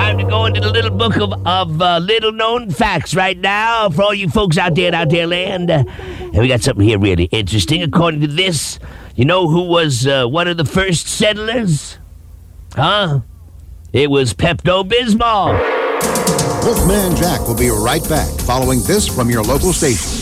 time to go into the little book of little-known facts right now for all you folks out there land. And we got something here really interesting. According to this, you know who was one of the first settlers? Huh? It was Pepto-Bismol. Wolfman Jack will be right back following this from your local station.